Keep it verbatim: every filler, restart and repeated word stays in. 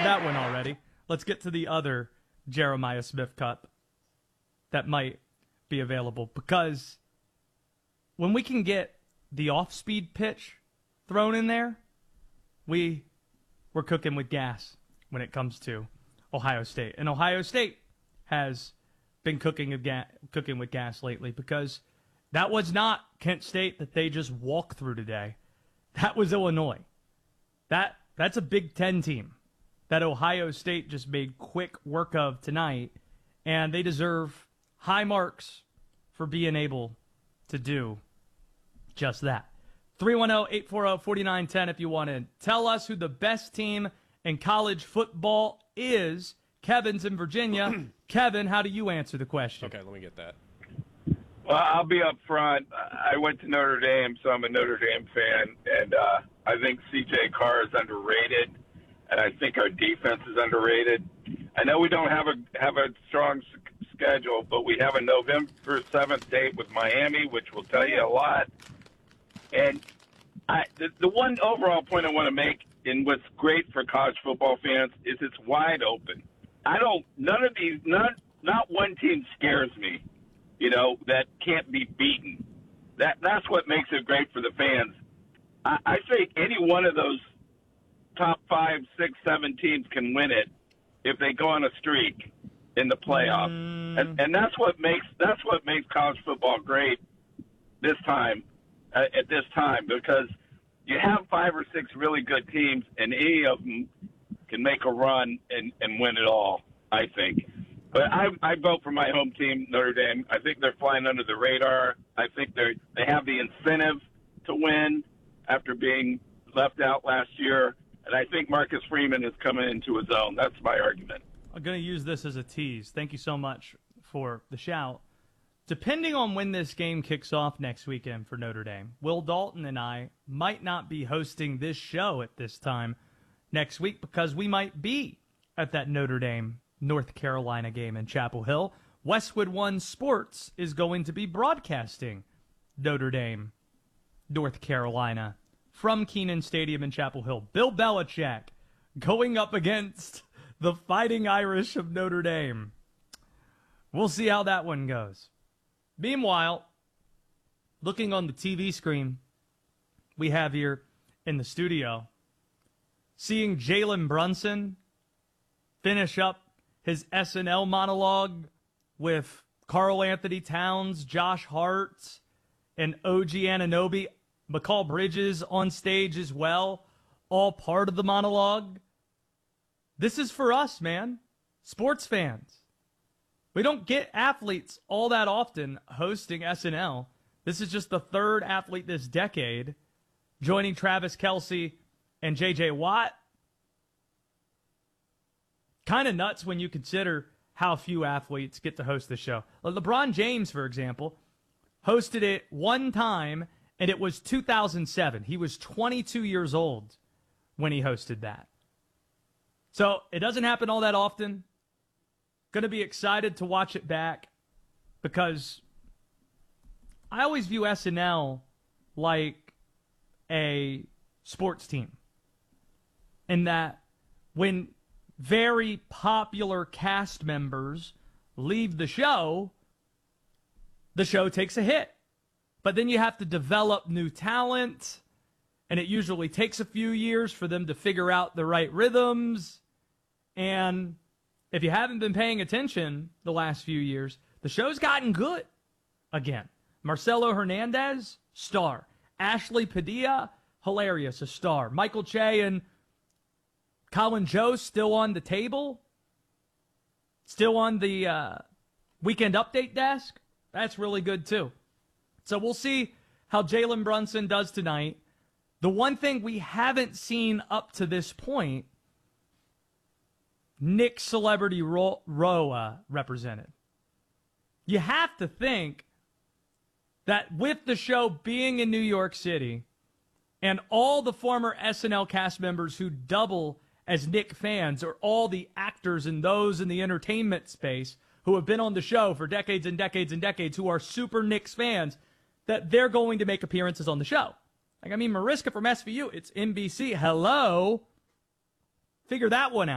that one already. Let's get to the other Jeremiah Smith Cup that might be available. Because when we can get the off-speed pitch thrown in there, we, we're cooking with gas when it comes to Ohio State. And Ohio State has been cooking, of ga- cooking with gas lately because that was not Kent State that they just walked through today. That was Illinois. That That's a Big Ten team that Ohio State just made quick work of tonight, and they deserve high marks for being able to do just that. three one zero, eight four zero, four nine one zero if you want to tell us who the best team in college football is. Kevin's in Virginia. Kevin, how do you answer the question? Okay, let me get that. Well, I'll be up front. I went to Notre Dame, so I'm a Notre Dame fan, and uh, I think C J Carr is underrated, and I think our defense is underrated. I know we don't have a have a strong s- schedule, but we have a November seventh date with Miami, which will tell you a lot. And I, the, the one overall point I want to make, and what's great for college football fans, is it's wide open. I don't. None of these. Not not one team scares me. You know, that can't be beaten. That That's what makes it great for the fans. I, I think any one of those top five, six, seven teams can win it if they go on a streak in the playoffs. Mm. And, and that's what makes that's what makes college football great this time, uh, at this time, because you have five or six really good teams, and any of them can make a run and, and win it all, I think. But I, I vote for my home team, Notre Dame. I think they're flying under the radar. I think they they have the incentive to win after being left out last year. And I think Marcus Freeman is coming into his own. That's my argument. I'm going to use this as a tease. Thank you so much for the shout. Depending on when this game kicks off next weekend for Notre Dame, Will Dalton and I might not be hosting this show at this time next week because we might be at that Notre Dame North Carolina game in Chapel Hill. Westwood One Sports is going to be broadcasting Notre Dame, North Carolina from Kenan Stadium in Chapel Hill. Bill Belichick going up against the Fighting Irish of Notre Dame. We'll see how that one goes. Meanwhile, looking on the T V screen we have here in the studio, seeing Jalen Brunson finish up his S N L monologue with Karl Anthony Towns, Josh Hart, and O G Anunoby, McCall Bridges on stage as well, all part of the monologue. This is for us, man. Sports fans. We don't get athletes all that often hosting S N L. This is just the third athlete this decade, joining Travis Kelce and J J Watt. Kind of nuts when you consider how few athletes get to host the show. LeBron James, for example, hosted it one time, and it was two thousand seven. He was twenty-two years old when he hosted that. So it doesn't happen all that often. Going to be excited to watch it back because I always view S N L like a sports team. In that when very popular cast members leave the show, the show takes a hit. But then you have to develop new talent, and it usually takes a few years for them to figure out the right rhythms. And if you haven't been paying attention the last few years, the show's gotten good again. Marcelo Hernandez, star. Ashley Padilla, hilarious, a star. Michael Che and Colin Jost still on the table, still on the uh, weekend update desk. That's really good too. So we'll see how Jalen Brunson does tonight. The one thing we haven't seen up to this point, Nick Celebrity Row, Row uh, represented. You have to think that with the show being in New York City and all the former S N L cast members who double as Nick fans, or all the actors and those in the entertainment space who have been on the show for decades and decades and decades who are super Knicks fans, that they're going to make appearances on the show. Like, I mean, Mariska from S V U, it's N B C. Hello? Figure that one out.